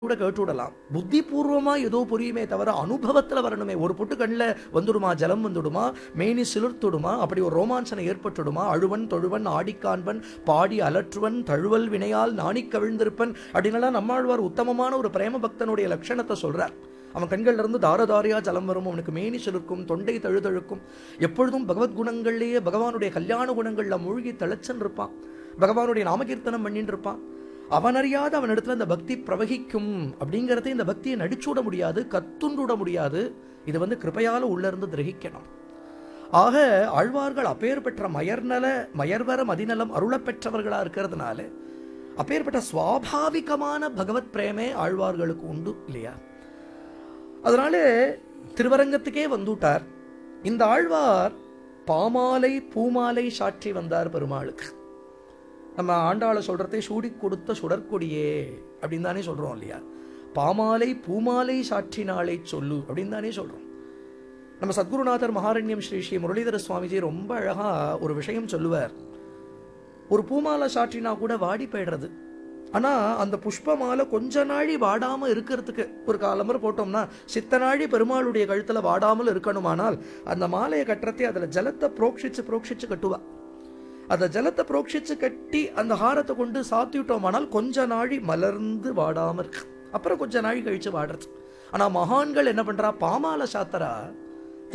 கூட கேட்டு விடலாம். புத்தி பூர்வமா ஏதோ புரியுமே தவிர அனுபவத்துல வரணுமே. ஒரு பொட்டு கண்ணில் வந்துடுமா, ஜலம் வந்துடுமா, மேனி சிலிர்த்துடுமா, அப்படி ஒரு ரோமாஞ்சனை ஏற்பட்டுடுமா, அழுவன் தொழுவன் ஆடிக்காண்பன் பாடி அலற்றுவன் தழுவல் வினையால் நாணிக் கவிழ்ந்திருப்பன் அப்படின்னலாம் நம்மாழ்வார் உத்தமமான ஒரு பிரேம பக்தனுடைய லட்சணத்தை சொல்றார். அவன் கண்கள்ல இருந்து தாரதாரியா ஜலம் வரும், அவனுக்கு மேனி சிலிர்க்கும், தொண்டை தழுதழுக்கும், எப்பொழுதும் பகவத்குணங்கள்லேயே பகவானுடைய கல்யாண குணங்கள்ல மூழ்கி தளச்சன் இருப்பான், பகவானுடைய நாமகீர்த்தனம் பண்ணிட்டு இருப்பான். அவன் அறியாத அவன் இடத்துல இந்த பக்தி பிரவகிக்கும். அப்படிங்கிறத இந்த பக்தியை நடிச்சுட முடியாது, கத்துண்டுட முடியாது. இது கிருபையால உள்ள இருந்து கிரகிக்கணும். ஆக ஆழ்வார்கள் அப்பேர் பெற்ற மயர்வர மதிநலம் அருள பெற்றவர்களா இருக்கிறதுனால அப்பேற்பட்ட சுவாபாவிகமான பகவத் பிரேமே ஆழ்வார்களுக்கு உண்டு இல்லையா? அதனால திருவரங்கத்துக்கே வந்துட்டார். இந்த ஆழ்வார் பாமாலை பூமாலை சாற்றி வந்தார் பெருமாளுக்கு. நம்ம ஆண்டாளை சொல்றதே சூடி கொடுத்த சுடற்கொடியே அப்படின்னு தானே சொல்றோம் இல்லையா? பாமாலை பூமாலை சாற்றினாலை சொல்லு அப்படின்னு தானே சொல்றோம். நம்ம சத்குருநாதர் மகாரண்யம் ஸ்ரீ ஸ்ரீ முரளிதர சுவாமிஜி ரொம்ப அழகா ஒரு விஷயம் சொல்லுவார். ஒரு பூமாலை சாற்றினா கூட வாடி போயிடுறது. ஆனா அந்த புஷ்ப மாலை கொஞ்ச நாழி வாடாம இருக்கிறதுக்கு ஒரு காலம்பரை போட்டோம்னா சித்த நாழி பெருமாளுடைய கழுத்துல வாடாமல் இருக்கணுமானால் அந்த மாலையை கட்டுறதே அதுல ஜலத்தை புரோக்ஷிச்சு கட்டுவா. அந்த ஜலத்தை புரோக்ஷிச்சு கட்டி அந்த ஹாரத்தை கொண்டு சாத்திவிட்டோமானால் கொஞ்ச நாழி மலர்ந்து வாடாம இருக்கு, அப்புறம் கொஞ்ச நாழி கழிச்சு வாடுறது. ஆனா மகான்கள் என்ன பண்றா, பாமாலை சாத்தரா